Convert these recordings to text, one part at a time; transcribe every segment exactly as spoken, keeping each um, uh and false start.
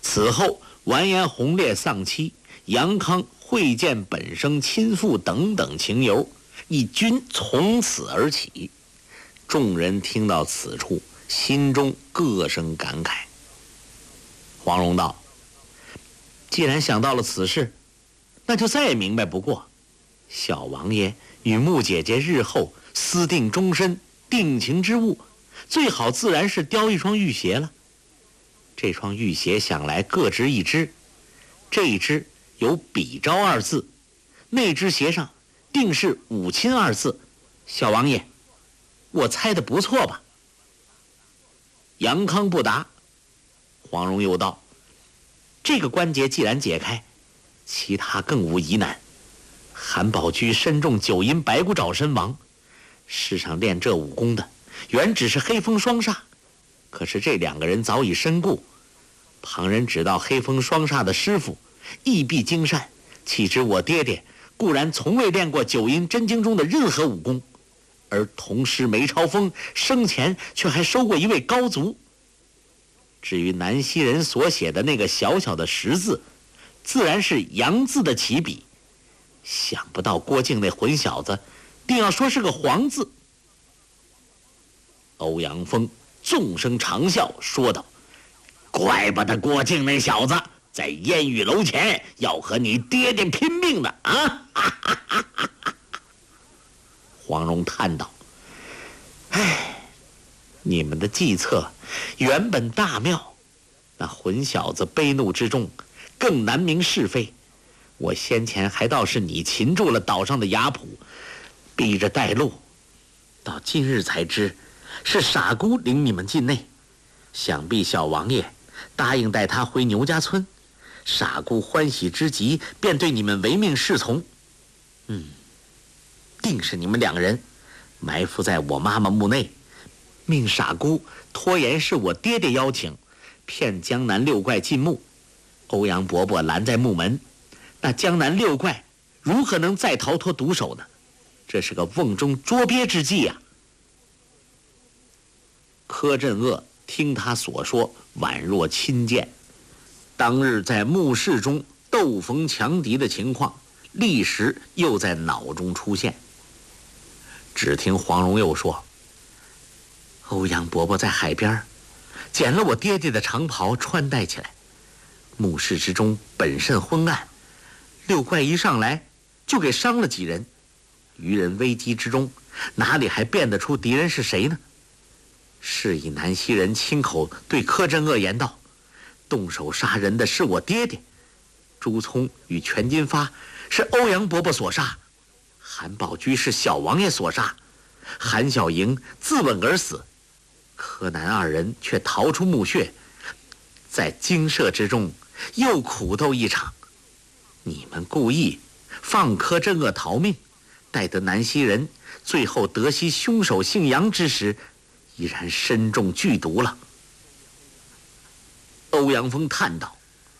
此后完颜洪烈丧妻，杨康会见本生亲父等等情由，一军从此而起。众人听到此处，心中各生感慨。黄蓉道：既然想到了此事，那就再明白不过，小王爷与穆姐姐日后私定终身定情之物，最好自然是雕一双玉鞋了。这双玉鞋想来各值一只，这一只有比招二字，那只鞋上定是武亲二字。小王爷，我猜得不错吧？杨康不答。黄蓉又道：这个关节既然解开，其他更无疑难。韩宝驹身中九阴白骨爪身亡，世上练这武功的原只是黑风双煞，可是这两个人早已身故。旁人知道黑风双煞的师傅亦必精善，岂知我爹爹固然从未练过九阴真经中的任何武功，而同师梅超风生前却还收过一位高足。至于南溪人所写的那个小小的十字，自然是杨字的起笔，想不到郭靖那混小子定要说是个黄字。欧阳锋纵声长啸说道：怪不得郭靖那小子在烟雨楼前要和你爹爹拼命呢啊！黄蓉叹道：唉，你们的计策原本大妙，那混小子悲怒之中更难明是非。我先前还倒是你擒住了岛上的雅璞，逼着带路，到今日才知是傻姑领你们进内。想必小王爷答应带他回牛家村，傻姑欢喜之极，便对你们唯命是从。嗯，定是你们两人埋伏在我妈妈墓内，命傻姑拖延是我爹爹邀请，骗江南六怪进墓。欧阳伯伯拦在墓门，那江南六怪如何能再逃脱毒手呢？这是个瓮中捉鳖之计呀、啊！柯镇恶听他所说，宛若亲见。当日在墓室中斗逢强敌的情况，立时又在脑中出现。只听黄蓉又说：欧阳伯伯在海边捡了我爹爹的长袍穿戴起来，墓室之中本甚昏暗，六怪一上来就给伤了几人，愚人危机之中哪里还辨得出敌人是谁呢？是以南溪人亲口对柯镇恶言道：动手杀人的是我爹爹，朱聪与全金发是欧阳伯伯所杀，韩宝驹是小王爷所杀，韩小莹自刎而死，柯南二人却逃出墓穴，在精舍之中又苦斗一场。你们故意放柯镇恶逃命，待得南溪人最后得悉凶手姓杨之时，已然身中剧毒了。欧阳锋叹道：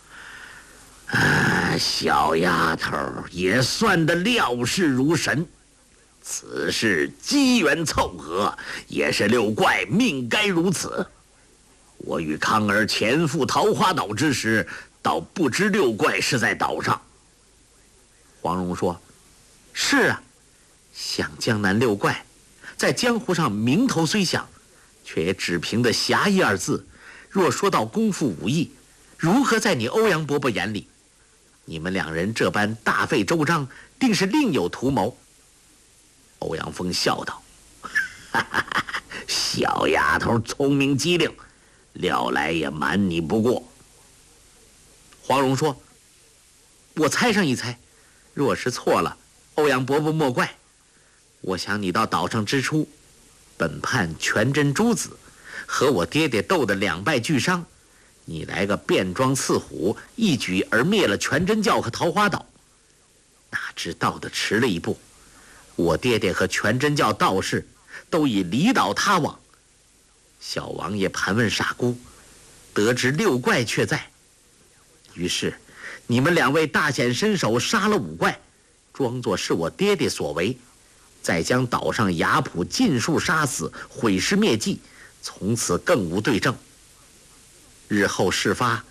啊，小丫头也算得料事如神，此事机缘凑合，也是六怪命该如此。我与康儿前赴桃花岛之时，倒不知六怪是在岛上。黄蓉说：是啊，想江南六怪在江湖上名头虽响，却也只凭的侠义二字，若说到功夫武艺，如何在你欧阳伯伯眼里？你们两人这般大费周章，定是另有图谋。欧阳锋笑道：哈哈哈，小丫头聪明机灵，料来也瞒你不过。黄蓉说：我猜上一猜，若是错了，欧阳伯伯莫怪。我想你到岛上之初，本判全真珠子和我爹爹斗得两败俱伤，你来个变装刺虎，一举而灭了全真教和桃花岛。哪知到得迟了一步，我爹爹和全真教道士都已离岛他往。小王爷盘问傻姑，得知六怪却在，于是你们两位大显身手，杀了五怪，装作是我爹爹所为，再将岛上雅璞尽数杀死，毁尸灭迹，从此更无对证。日后事发，